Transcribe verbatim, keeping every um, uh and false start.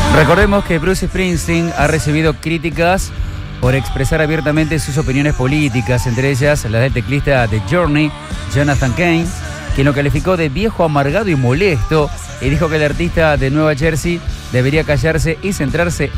Recordemos que Bruce Springsteen ha recibido críticas por expresar abiertamente sus opiniones políticas, entre ellas las del teclista de Journey, Jonathan Cain, quien lo calificó de viejo amargado y molesto y dijo que el artista de Nueva Jersey debería callarse y centrarse